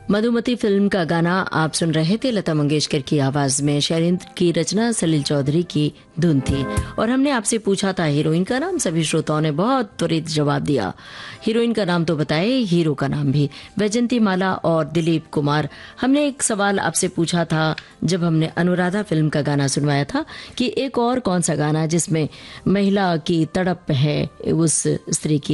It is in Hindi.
मधुमती फिल्म का गाना आप सुन रहे थे। लता मंगेशकर की आवाज में शैलेंद्र की रचना, सलील चौधरी की धुन थी। और हमने आपसे पूछा था हीरोइन का नाम। सभी श्रोताओं ने बहुत त्वरित जवाब दिया। हीरोइन का नाम तो बताए, हीरो का नाम भी। वैजंती माला और दिलीप कुमार। हमने एक सवाल आपसे पूछा था जब हमने अनुराधा फिल्म का गाना सुनवाया था कि एक और कौन सा गाना जिसमें महिला की तड़प है, उस स्त्री की